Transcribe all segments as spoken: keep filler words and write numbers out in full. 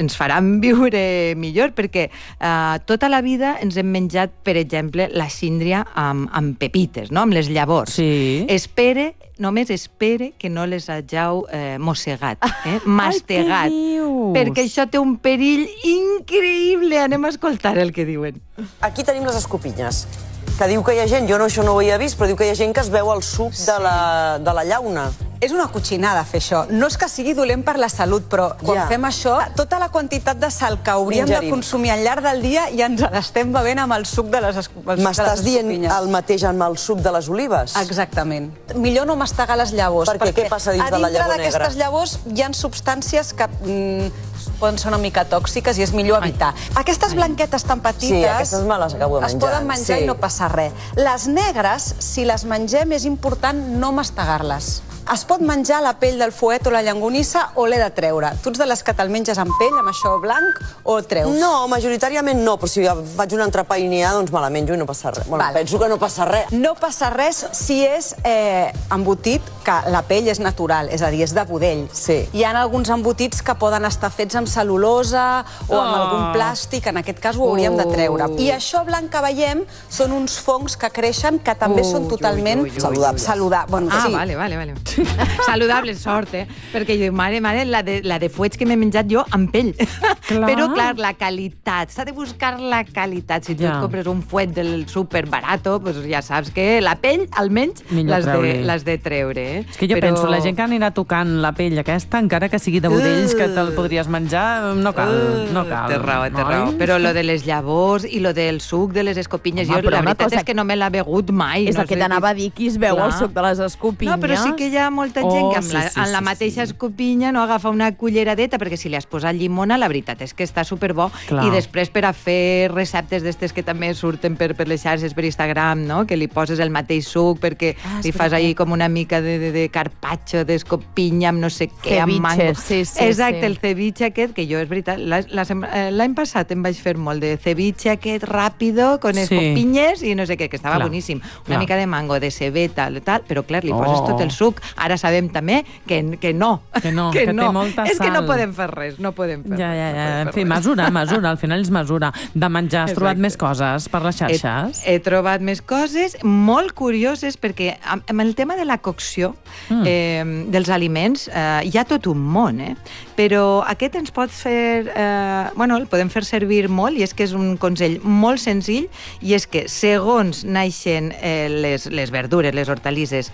ens faran viure millor, perquè eh, tota la vida ens hem menjat, per exemple, la síndria amb, amb pepites, no? Amb les llavors. Sí. Espere, només espere que no les hageu eh, mossegat, eh? Mastegat. Ai, què dius? Perquè això té un perill increïble. Anem a escoltar el que diuen. Aquí tenim les escopinyes, que diu que hi ha gent, jo no, això no ho havia vist, però diu que hi ha gent que es veu el suc sí. de, la, de la llauna. És una cotxinada fer això. No és que sigui dolent per la salut, però quan Ja. fem això, tota la quantitat de sal que hauríem Ingerim. de consumir al llarg del dia ja ens l'estem bevent amb el suc de les escopinyes. M'estàs dient el mateix amb el suc de les olives? Exactament. Millor no mastegar les llavors. Per què? Què passa dins de la llavor negra? A dintre d'aquestes llavors hi ha substàncies que mm, poden ser una mica tòxiques i és millor evitar. Ai. Aquestes Ai. blanquetes tan petites... Sí, aquestes me les acabo de menjar. Es poden menjar sí. i no passa res. Les negres, si les mengem, és important no mastegar-les. Es pot menjar la pell del fuet o la llangonissa o l'he de treure? Tu ets de les que te'l menges amb pell, amb això blanc, o el treus? No, majoritàriament no, però si faig un entrepà i n'hi ha, doncs me la menjo i no passa res. Bueno, Vale. penso que no passa res. No passa res si és eh, embotit, que la pell és natural, és a dir, és de budell. Sí. Hi ha alguns embotits que poden estar fets amb cel·lulosa o amb Oh. algun plàstic, en aquest cas ho hauríem de treure. Oh. I això blanc que veiem són uns fongs que creixen que també Oh, són totalment ui, ui, ui, ui. saludables. Saluda... Bueno, Ah, sí. vale, vale, vale. Saludable, sort, eh? Perquè jo dic, mare, mare, la de, la de fuets que m'he menjat jo amb pell. Clar. Però, clar, la qualitat. S'ha de buscar la qualitat. Si tu Ja. et compres un fuet del super barato, pues ja saps que la pell, almenys, Millor l'has de, treure-li. l'has de treure. Eh? És que jo Però... penso, la gent que anirà tocant la pell aquesta, encara que sigui de budells, que te'l podries menjar, no cal, no cal. Té raó, té Oi? raó. Però lo de les llavors i lo del suc de les escopinyes, Home, jo però la una veritat cosa- és que no me l'ha begut mai. És no el que sé t'anava a qui- dir, qui es veu Clar. el suc de les escopinyes. No, però sí que hi ha molta gent Oh, que amb la, sí, sí, en la sí, mateixa sí. escopinya no agafa una culleradeta, perquè si li has posat llimona, la veritat és que està superbo. Clar. I després per a fer receptes d'estes que també surten per, per les xarxes, per Instagram, no? Que li poses el mateix suc perquè Ah, és li fas veritat. ahí com una mica de, de, de carpaccio, d'escopinya, amb no sé què, amb Ceviche, mango. sí, sí, Exacte, sí. el ceviche aquest, que jo, és veritat, la- la sem- eh, l'any passat em vaig fer molt de ceviche aquest ràpido, con Sí. escopinyes i no sé què, que estava Clar, boníssim. Una clar. mica de mango, de cebeta, tal, però clar, li poses Oh. tot el suc. Ara sabem també que, que no. Que no, que té molta És que no sal. podem fer res, no podem fer Ja, res. ja, no ja. podem En fer fi, res. mesura, mesura. Al final és mesura. De menjar, has Exacte. trobat més coses per les xarxes? He, he trobat més coses molt curioses perquè amb, amb el tema de la cocció Mm. eh, dels aliments eh, hi ha tot un món, eh? Però aquest ens pot fer... Eh, bueno, el podem fer servir molt i és que és un consell molt senzill i és que segons naixen eh, les, les verdures, les hortalisses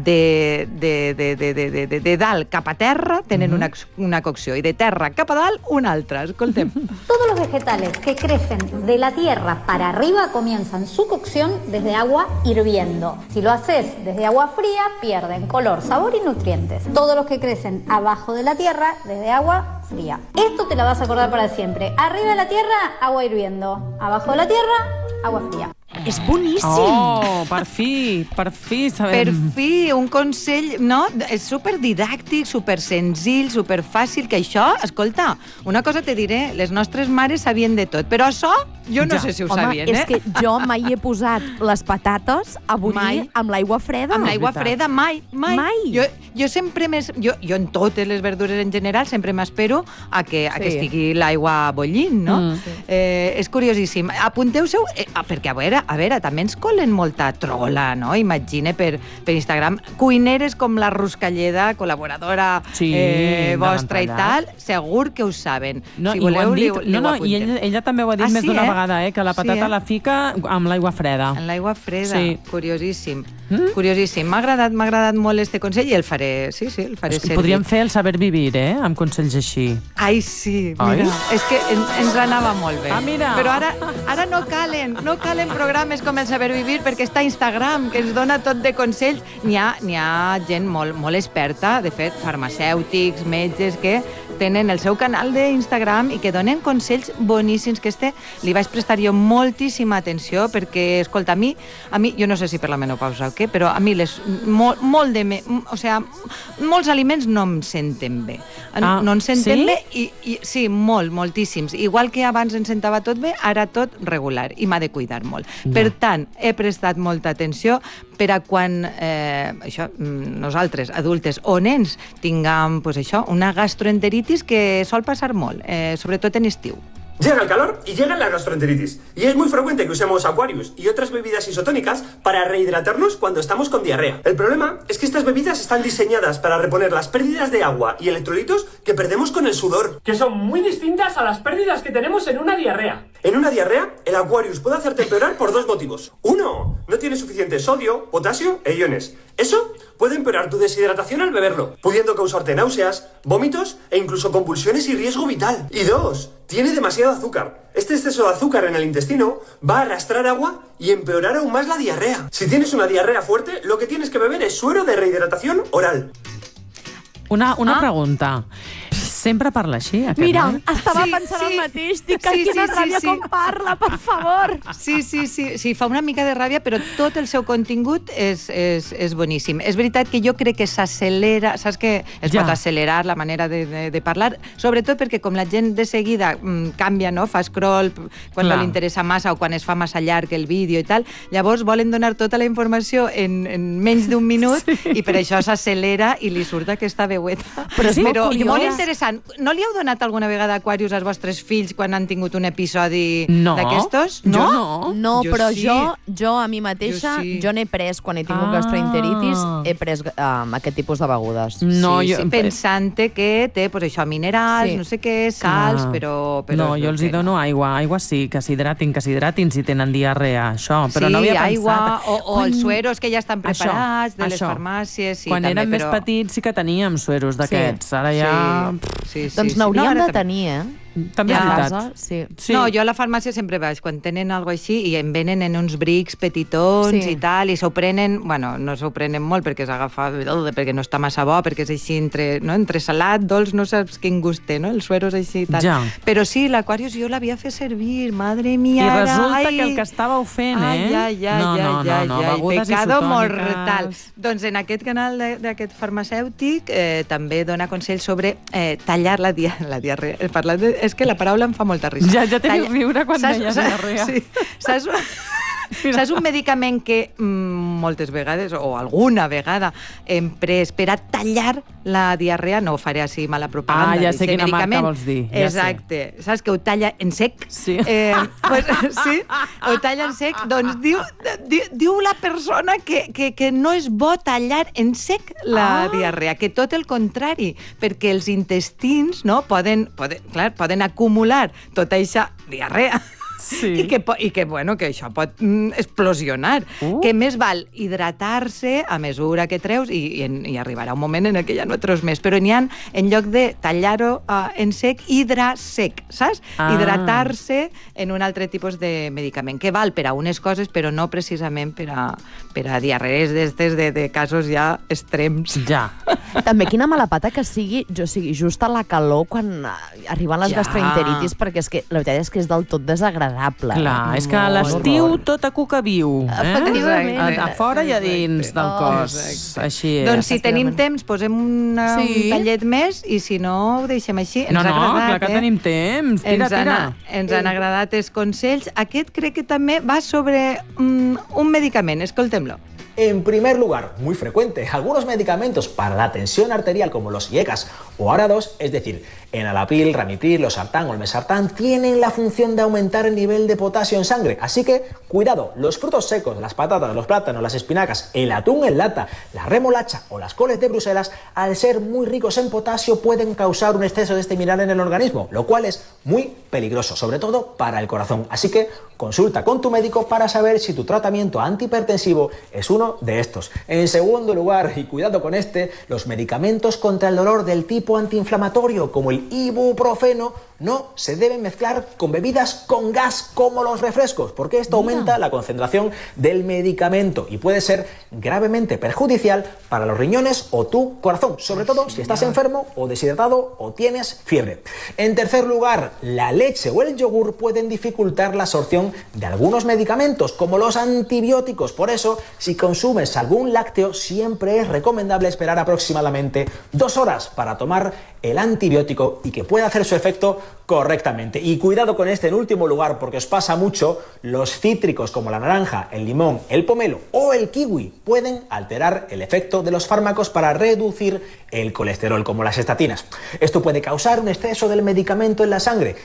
de, de, de, de, de, de, de, de dalt cap a terra tenen una, una cocció i de terra cap a dalt una altra. Escoltem. Todos los vegetales que crecen de la tierra para arriba comienzan su cocción desde agua hirviendo. Si lo haces desde agua fría, pierden color, sabor y nutrientes. Todos los que crecen abajo de la tierra, desde agua fría. Esto te la vas a acordar para siempre. Arriba de la tierra, agua hirviendo. Abajo de la tierra, agua fría. És boníssim! Oh, per fi, per fi Per sabem. fi, un consell, no? És superdidàctic, supersenzill, superfàcil, que això, escolta, una cosa te diré, les nostres mares sabien de tot, però això jo no Ja. sé si ho Home, sabien, és eh? que jo mai he posat les patates a bullir Mai. amb l'aigua freda. Amb l'aigua veritat. freda, mai, mai. Mai. Jo, jo sempre més... Jo, jo en totes les verdures en general sempre m'espero a que, a que Sí. estigui l'aigua bullint, no? Mm. Eh, és curiosíssim. Apunteu-se-ho, eh, perquè a veure, a veure, també ens colen molta trola, no? Imagine per, per Instagram. Cuineres com la Ruscalleda, col·laboradora Sí, eh, de vostra i l'entrellat. tal, segur que ho saben. No, si i ho voleu, han dit, li, li no, ho no, i apuntem. ella, ella també ho ha dit Ah, més sí, d'una eh? vegada, eh, que la Sí, patata eh? la fica amb l'aigua freda. En l'aigua freda, Sí. curiosíssim. Mm? Curiosíssim. M'ha agradat, m'ha agradat molt este consell i el faré, sí, sí, el faré És que servir. podríem fer el saber vivir, eh, amb consells així. Ai, sí, Oi? mira, és que en, ens anava molt bé. Ah, mira. Però ara, ara no calen, no calen programes com el Saber Vivir perquè està Instagram, que ens dona tot de consells. N'hi ha, n'hi ha gent molt, molt experta, de fet, farmacèutics, metges, que tenen el seu canal d'Instagram i que donen consells boníssims, que este li vaig prestar jo moltíssima atenció perquè, escolta, a mi, a mi jo no sé si per la menopausa o què, però a mi les, molt, molt de... Me, o sea, molts aliments no em senten bé. Ah, no em senten sí? bé i, i sí, molt, moltíssims. Igual que abans em sentava tot bé, ara tot regular i m'ha de cuidar molt. Ja. Per tant, he prestat molta atenció per a quan eh, això, mm, nosaltres, adultes o nens, tinguem pues, això, una gastroenteritis gastroenteritis que sol passar molt, eh, sobretot en estiu. Llega el calor y llega la gastroenteritis. Y es muy frecuente que usemos Aquarius y otras bebidas isotónicas para rehidratarnos cuando estamos con diarrea. El problema es que estas bebidas están diseñadas para reponer las pérdidas de agua y electrolitos que perdemos con el sudor, que son muy distintas a las pérdidas que tenemos en una diarrea. En una diarrea, el Aquarius puede hacerte empeorar por dos motivos. Uno, no tiene suficiente sodio, potasio e iones. Eso puede empeorar tu deshidratación al beberlo, pudiendo causarte náuseas, vómitos e incluso convulsiones y riesgo vital. Y dos, tiene demasiado azúcar. Este exceso de azúcar en el intestino va a arrastrar agua y empeorar aún más la diarrea. Si tienes una diarrea fuerte, lo que tienes que beber es suero de rehidratación oral. Una, una Ah. pregunta. Sempre parla així, aquest Mira, noi? estava Sí, pensant sí. el mateix. Dic que Sí, quina sí, sí, ràbia sí. com parla, per favor. Sí, sí, sí, sí, fa una mica de ràbia, però tot el seu contingut és, és, és boníssim. És veritat que jo crec que s'accelera, saps que es Ja. pot accelerar la manera de, de, de parlar, sobretot perquè com la gent de seguida mm, canvia, no? Fa scroll quan Clar. no li interessa massa o quan es fa massa llarg el vídeo i tal, llavors volen donar tota la informació en, en menys d'un minut sí. i per això s'accelera i li surt aquesta veueta. Però és molt però curiós. molt interessant. No li heu donat alguna vegada Aquarius als vostres fills quan han tingut un episodi No, d'aquestos? jo no. No, Jo però sí. jo, jo a mi mateixa, Jo sí. jo n'he pres, quan he tingut Ah. gastroenteritis, he pres um, aquest tipus de begudes. No, sí, jo... sí, pensant que té pues, això, minerals, Sí. no sé què, sals, Clar. però, però... No, és jo el els hi que dono aigua. Aigua sí, que s'hidratin, que s'hidratin si tenen diarrea, això. Però sí, no havia pensat... aigua, o, o Quan- els sueros que ja estan preparats Això, de les això. farmàcies. Sí, Quan també, érem però... més petits sí que teníem sueros d'aquests. Ara ja... Sí, sí, Doncs sí, n'hauríem sí. No, ara de tenir, eh? També és Ja. veritat. Casa, sí. Sí. No, jo a la farmàcia sempre vaig, quan tenen alguna així, i em venen en uns brics petitons Sí. i tal, i s'ho prenen, bueno, no s'ho prenen molt perquè s'agafa, perquè no està massa bo, perquè és així entre, no, entre salat, dolç, no saps quin gust té, no? El suero és així i tal. Ja. Però sí, l'Aquarius jo l'havia fet servir, madre mia. I ara, resulta ai. que el que estàveu fent, Ai, eh? ai, ai, no, ai, no, no, ai, no, ai, begudes pecado isotòniques. mortal. Doncs en aquest canal de- d'aquest farmacèutic eh, també dona consells sobre eh, tallar la, dia la diarrea. Eh, Parlant de, és que la paraula em fa molta risa. Ja, ja t'he vist Talla- riure quan Saps- deies saps- diarrea. Sí. Saps, saps un medicament que mm, moltes vegades, o alguna vegada, hem pres per a tallar la diarrea? No ho faré així mala propaganda. Ah, ja sé d'aquest quina marca medicament. vols dir, ja sé. Exacte. Saps que ho talla en sec? Sí. Eh, pues, sí, ho talla en sec. Doncs diu, diu, diu la persona que, que, que no és bo tallar en sec la Ah. diarrea, que tot el contrari, perquè els intestins no, poden, poden, clar, poden acumular tota aquesta diarrea. Sí. I que, po- i que, bueno, que això pot mm, explosionar. Uh. Que més val hidratar-se a mesura que treus i, i, en, i arribarà un moment en què ja no treus més. Però n'hi ha, en lloc de tallar-ho uh, en sec, hidrasec, saps? Ah. Hidratar-se en un altre tipus de medicament, que val per a unes coses, però no precisament per a, per a diarrees d'estes de, de casos ja extrems. Ja. També quina mala pata que sigui, jo sigui just a la calor quan eh, arriben les Ja. gastroenteritis, perquè és que la veritat és que és del tot desagradable. Clar, és que a Molt l'estiu horror. tot a cuca viu. Eh? Efectivament. A, a fora i a dins del Oh, cos. exacte. Així és. Doncs si tenim temps, posem una, Sí. un tallet més i si no, ho deixem així. Ens No, ha no, agradat, clar que eh? tenim temps. Tira, ens han, tira. ens han agradat els consells. Aquest crec que també va sobre mm, un medicament. Escoltem-lo. En primer lugar, muy frecuente, algunos medicamentos para la tensión arterial como los I E C A S o Arados, es decir, enalapril, ramipril, losartán o el mesartán, tienen la función de aumentar el nivel de potasio en sangre. Así que, cuidado, los frutos secos, las patatas, los plátanos, las espinacas, el atún en lata, la remolacha o las coles de Bruselas, al ser muy ricos en potasio, pueden causar un exceso de este mineral en el organismo, lo cual es muy peligroso, sobre todo para el corazón. Así que, consulta con tu médico para saber si tu tratamiento antihipertensivo es uno de estos. En segundo lugar, y cuidado con este, los medicamentos contra el dolor del tipo antiinflamatorio, como el ibuprofeno, no se deben mezclar con bebidas con gas como los refrescos, porque esto aumenta la concentración del medicamento y puede ser gravemente perjudicial para los riñones o tu corazón, sobre todo si estás enfermo o deshidratado o tienes fiebre. En tercer lugar, la leche o el yogur pueden dificultar la absorción de algunos medicamentos, como los antibióticos. Por eso, si consumes algún lácteo, siempre es recomendable esperar aproximadamente dos horas para tomar el antibiótico y que pueda hacer su efecto correctamente. Y cuidado con este en último lugar, porque os pasa mucho, los cítricos como la naranja, el limón, el pomelo o el kiwi pueden alterar el efecto de los fármacos para reducir el colesterol, como las estatinas. Esto puede causar un exceso del medicamento en la sangre